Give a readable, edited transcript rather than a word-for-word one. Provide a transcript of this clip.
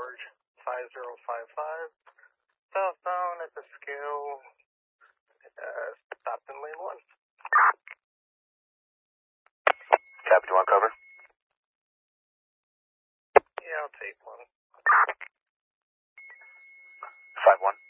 Charge 5055, southbound at the scale, stopped in lane 1. Copy, do you want cover? Yeah, I'll take one. 5-1.